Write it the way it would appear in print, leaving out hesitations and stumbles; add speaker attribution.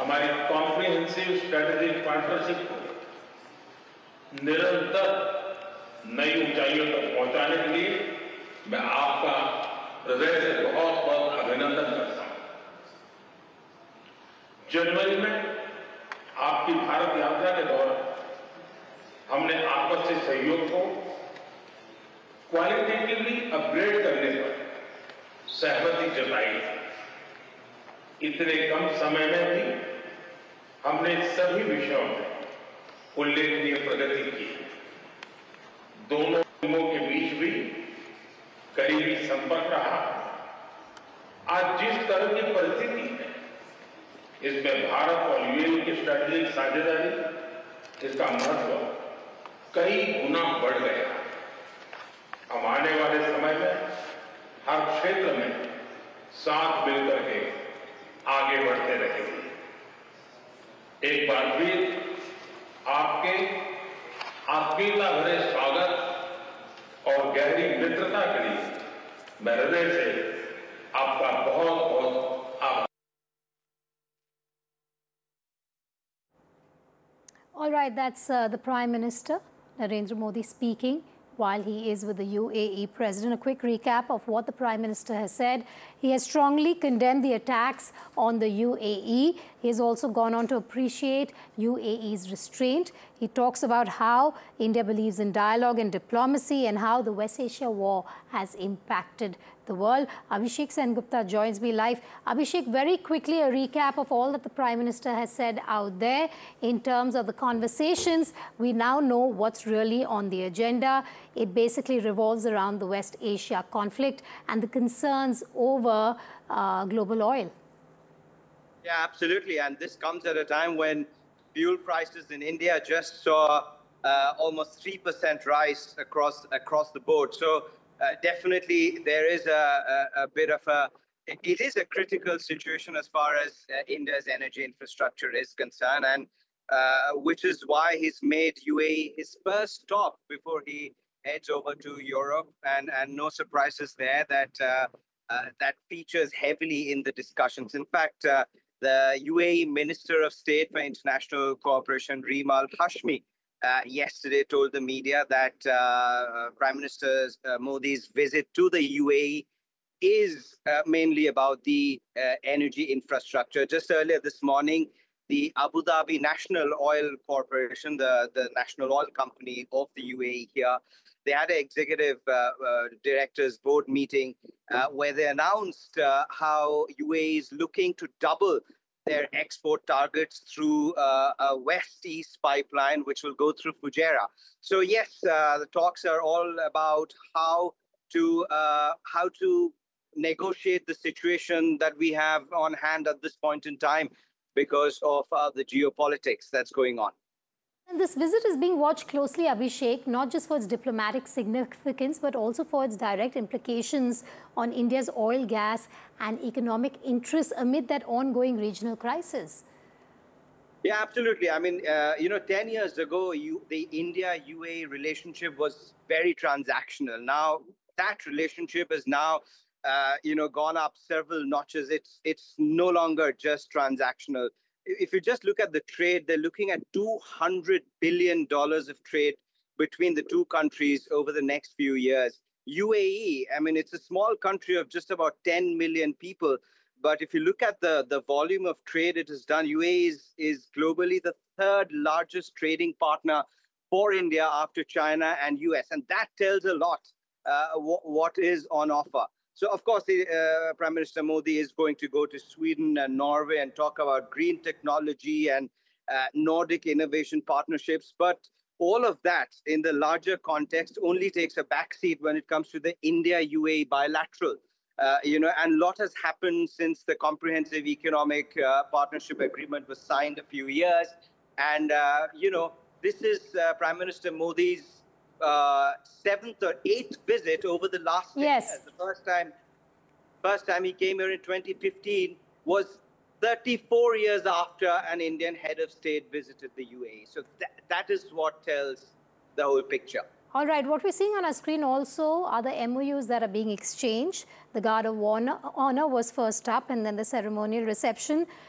Speaker 1: हमारी comprehensive strategic partnership को निरंतर नई ऊंचाइयों तक पहुंचाने के लिए मैं आपका हृदय से बहुत बहुत अभिनंदन करता हूं। जनवरी में आपकी भारत यात्रा के दौरान हमने आपसी सहयोग को क्वालिटेटिवली अपग्रेड करने पर सहमति जताई। इतने कम समय में भी हमने सभी विषयों में उल्लेखनीय प्रगति की। दोनों टीमों के बीच भी करीबी संपर्क रहा। आज जिस तरह की परिस्थिति है, इसमें भारत और यूएई की स्ट्रेटेजिक साझेदारी, इसका महत्व कई गुना बढ़ गया। हम आने वाले समय में हर क्षेत्र में साथ मिलकर के आगे बढ़ते रहेंगे। एक बार फिर आपके आत्मीयता भरे स्वागत और गहरी मित्रता के लिए मैं हृदय से आपका बहुत बहुत आभार।
Speaker 2: All right, that's the Prime Minister Narendra Modi speaking while he is with the UAE President. A quick recap of what the Prime Minister has said. He has strongly condemned the attacks on the UAE. He has also gone on to appreciate UAE's restraint. He talks about how India believes in dialogue and diplomacy and how the West Asia war has impacted the world. Abhishek Sengupta joins me live. Abhishek, very quickly a recap of all that the Prime Minister has said out there in terms of the conversations. We now know what's really on the agenda. It basically revolves around the West Asia conflict and the concerns over global oil.
Speaker 3: Yeah, absolutely. And this comes at a time when fuel prices in India just saw almost 3% rise across the board. So definitely there is a bit of it is a critical situation as far as India's energy infrastructure is concerned, and which is why he's made UAE his first stop before he heads over to Europe, and no surprises there that that features heavily in the discussions. In fact, the UAE Minister of State for International Cooperation, Reem Al Hashmi, yesterday told the media that Prime Minister Modi's visit to the UAE is mainly about the energy infrastructure. Just earlier this morning, the Abu Dhabi National Oil Corporation, the national oil company of the UAE here, they had an executive directors board meeting where they announced how UAE is looking to double their export targets through a west-east pipeline, which will go through Fujairah. So yes, the talks are all about how to negotiate the situation that we have on hand at this point in time because of the geopolitics that's going on.
Speaker 2: And this visit is being watched closely, Abhishek, not just for its diplomatic significance, but also for its direct implications on India's oil, gas and economic interests amid that ongoing regional crisis.
Speaker 3: Yeah, absolutely. I mean, 10 years ago, the India-UAE relationship was very transactional. Now, that relationship is now, gone up several notches. It's no longer just transactional. If you just look at the trade, they're looking at $200 billion of trade between the two countries over the next few years. UAE, I mean, it's a small country of just about 10 million people. But if you look at the volume of trade it has done, UAE is globally the third largest trading partner for India after China and US. And that tells a lot what is on offer. So, of course, Prime Minister Modi is going to go to Sweden and Norway and talk about green technology and Nordic innovation partnerships. But all of that in the larger context only takes a backseat when it comes to the India-UAE bilateral. And a lot has happened since the Comprehensive Economic Partnership Agreement was signed a few years. And, this is Prime Minister Modi's 7th or 8th visit over the last 10 years. The first time he came here in 2015 was 34 years after an Indian head of state visited the UAE. So that is what tells the whole picture.
Speaker 2: All right, what we're seeing on our screen also are the MOUs that are being exchanged. The Guard of Honor was first up, and then the ceremonial reception.